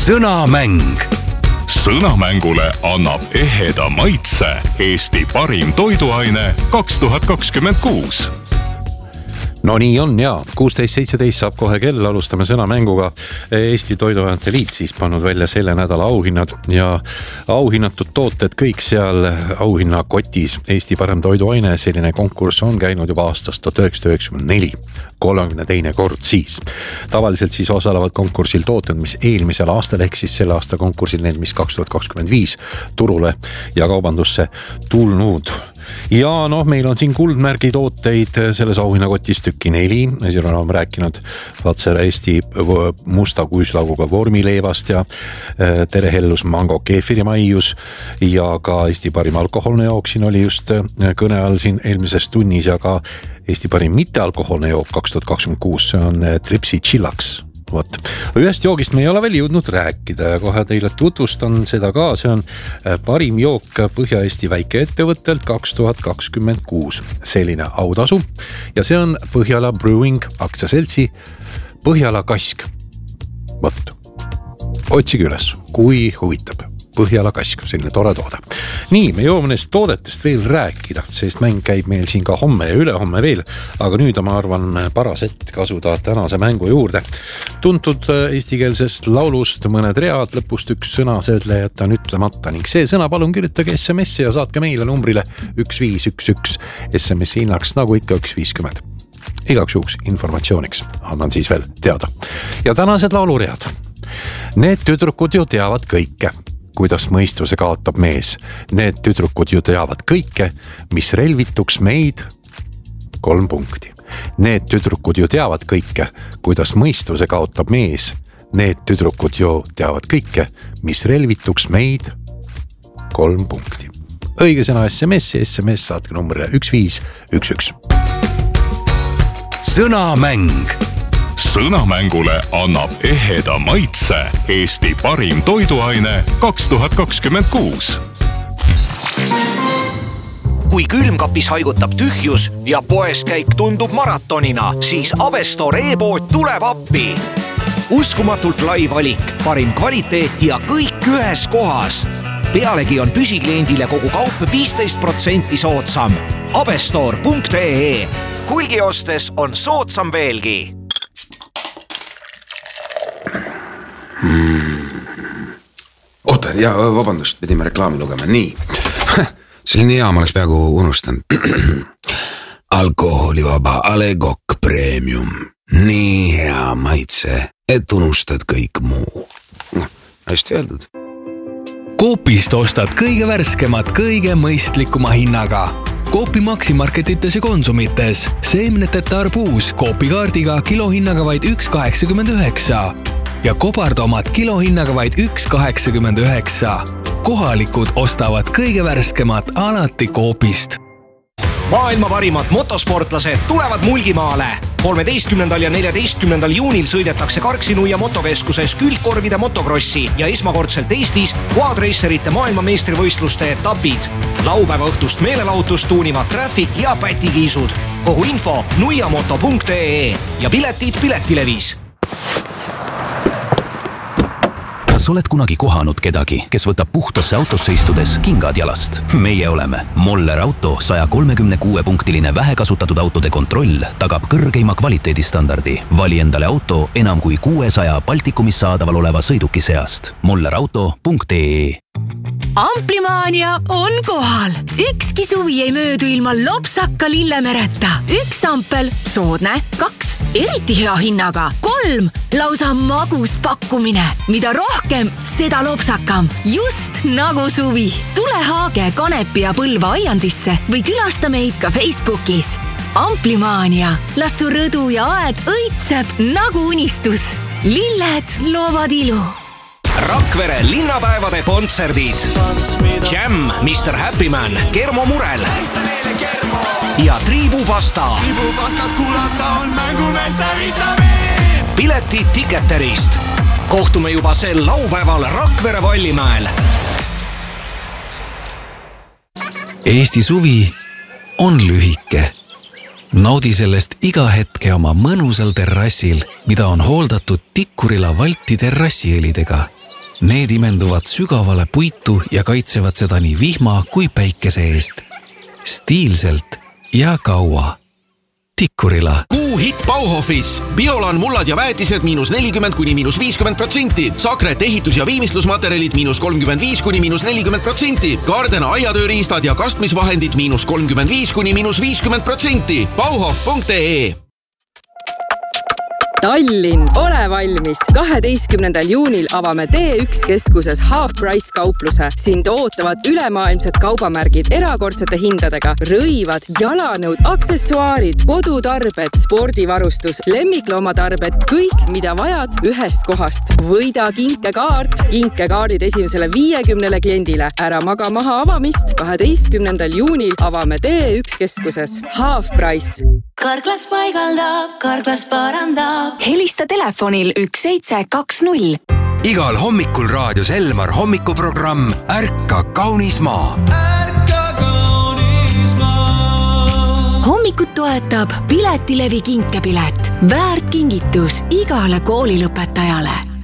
Sõnamäng. Sõnamängule annab eheda maitse Eesti parim toiduaine 2026. No nii on ja 16.17 saab kohe kell, alustame sõnamänguga. Eesti Toiduainete Liit siis pannud välja selle nädala auhinnad ja auhinnatud tooted kõik seal auhinnakotis. Eesti parem toiduaine, selline konkurss on käinud juba aastast 1994, 32. kord siis. Tavaliselt siis osalevad konkursil tooted, mis eelmisel aastal ehk siis selle aasta konkursil need, mis 2025 turule ja kaubandusse tulnud. Ja meil on siin kuldmärgi tooteid selles auhinnakotis tükki 4. Siin oleme rääkinud Vatser Eesti musta kuislauguga vormileevast ja terehellus mango keefirimaius ja ka Eesti parim alkoholne jook siin oli just kõne all siin eelmises tunnis ja ka Eesti parim mittealkoholne jook 2026, see on Tripsi Chillaks. Ühest joogist me ei ole veel jõudnud rääkida ja kohe teile tutvustan seda ka. See on parim jook Põhja-Eesti väikeettevõttelt 2026. Selline autasu ja see on Põhjala Brewing aktsiaseltsi Põhjala Kask. Otsige üles, kui huvitab. Põhjala Kask, selline tore toode. Nii, me jõuame neist toodetest veel rääkida, sest mäng käib meil siin ka homme ja ülehomme veel, aga nüüd ma arvan paras hetk asuda tänase mängu juurde. Tuntud eestikeelsest laulust mõned read, lõpust üks sõna selle jätan ütlemata ning see sõna palun kirjutage SMS-i ja saatke meile numbrile 1511. SMS-i hinnaks nagu ikka 1.50. Igaks juhuks informatsiooniks annan siis veel teada. Ja tänased lauluread. Need tüdrukud ju teavad kõike, kuidas mõistuse kaotab mees. Need tüdrukud ju teavad kõike, mis relvituks meid. 3 punkti. Need tüdrukud ju teavad kõike, kuidas mõistuse kaotab mees. Need tüdrukud ju teavad kõike, mis relvituks meid. 3 punkti. Õige sõna SMS saatke numbrile 1511. Sõnamäng. Sõnamängule annab eheda maitse Eesti parim toiduaine 2026. Kui külmkapis haigutab tühjus ja poes käik tundub maratonina, siis Avestor e-pood tuleb appi. Uskumatult lai valik, parim kvaliteet ja kõik ühes kohas. Pealegi on püsikliendile kogu kaup 15% soodsam. Avestor.ee. Hulgi ostes on soodsam veelgi. Oota, ja vabandust, pidime reklaami lugema. Nii, selline hea ma oleks peaaegu unustanud. Alkoholivaba A Le Coq Premium. Nii hea maitse, et unustad kõik muu. Hästi öeldud. Coopist ostad kõige värskemat, kõige mõistlikuma hinnaga. Coopi maksimarketites ja konsumites. Seemneteta arbuus Coopi kaardiga kilohinnaga vaid 1,89 ja kobardomad kilohinnaga vaid 1,89. Kohalikud ostavad kõige värskemat alati Coopist. Maailma parimad motosportlased tulevad Mulgimaale. 13. ja 14. juunil sõidetakse Karksinuia motokeskuses külgkorvide motokrossi ja esmakordselt Eestis quadracerite maailmameistrivõistluste etapid. Laupäeva õhtust meelelahutust tuunivad Traffic ja Pätikiisud. Kogu info nuiamoto.ee ja piletid Piletilevis. Kas oled kunagi kohanud kedagi, kes võtab puhtasse autosse istudes kingad jalast? Meie oleme. Moller Auto 136-punktiline vähekasutatud autode kontroll tagab kõrgeima kvaliteedistandardi. Vali endale auto enam kui 600 Baltikumis saadaval oleva sõiduki seast. mollerauto.ee. Amplimaania on kohal. Ükski suvi ei möödu ilma lopsaka lillemereta. 1 ampel, soodne, 2, eriti hea hinnaga, 3, lausa magus pakkumine. Mida rohkem, seda lopsakam. Just nagu suvi. Tule Haage, Kanepi ja Põlva aiandisse või külasta meid ka Facebookis. Amplimaania. Las su rõdu ja aed õitseb nagu unistus. Lilled loovad ilu. Rakvere linnapäevade kontserdid. Jam, Mr. Happy Man, Kermo Murel ja Triibupasta. Triibupastat kuulata on mängumeeste vitamiin. Piletid Ticketerist. Kohtume juba sel laupäeval Rakvere Vallimäel. Eesti suvi on lühike. Naudi sellest iga hetke oma mõnusal terrassil, mida on hooldatud Tikkurila Valti terrassiõlidega. Need imenduvad sügavale puitu ja kaitsevad seda nii vihma kui päikese eest. Stiilselt ja kaua. Tikkurila. Kuuhitt Bauhofis. Biolan mullad ja väetised -40 kuni -50%. Sakret ehitus- ja viimistlusmaterjalid -35 kuni -40%. Gardena aiatööriistad ja kastmisvahendid -35 kuni -50%. Bauhof.ee. Tallinn, ole valmis! 12. juunil avame T1 keskuses Half Price kaupluse. Sind ootavad ülemaailmsed kaubamärgid erakordsete hindadega. Rõivad, jalanõud, aksessuaarid, kodutarbed, spordivarustus, lemmikloomatarbed, kõik, mida vajad ühest kohast. Võida kinkekaart. Kinkekaardid esimesele 50 kliendile. Ära maga maha avamist. 12. juunil avame T1 keskuses Half Price. Karklas paigaldab, Karklas parandab. Helista telefonil 1720. Igal hommikul raadios Elmar hommikuprogramm Ärka kaunis maa. Ärka kaunis maa. Hommikut toetab Piletilevi kinkepilet. Väärt kingitus igale koolilõpetajale.